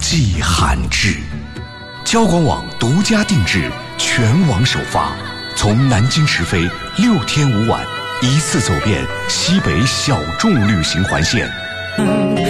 即罕至。交广网独家定制，全网首发，从南京直飞，6天5晚，一次走遍西北小众旅行环线。